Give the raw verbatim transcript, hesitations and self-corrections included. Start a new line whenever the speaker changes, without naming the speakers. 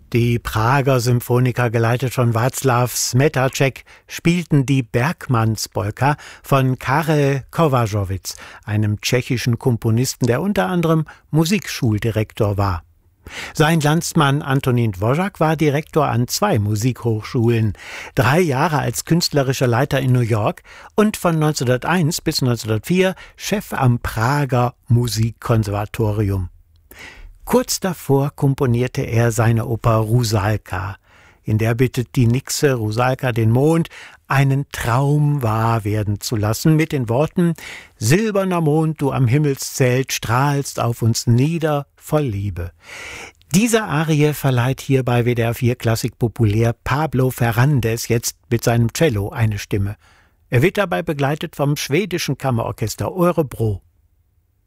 Die Prager Symphoniker, geleitet von Václav Smetáček, spielten die Bergmannspolka von Karel Kovařovič, einem tschechischen Komponisten, der unter anderem Musikschuldirektor war. Sein Landsmann Antonín Dvořák war Direktor an zwei Musikhochschulen, drei Jahre als künstlerischer Leiter in New York und von neunzehnhunderteins bis neunzehnhundertvier Chef am Prager Musikkonservatorium. Kurz davor komponierte er seine Oper Rusalka. In der bittet die Nixe Rusalka den Mond, einen Traum wahr werden zu lassen, mit den Worten: »Silberner Mond, du am Himmelszelt, strahlst auf uns nieder voll Liebe.« Diese Arie verleiht hier bei W D R vier Klassik populär Pablo Ferrandez jetzt mit seinem Cello eine Stimme. Er wird dabei begleitet vom schwedischen Kammerorchester Örebro.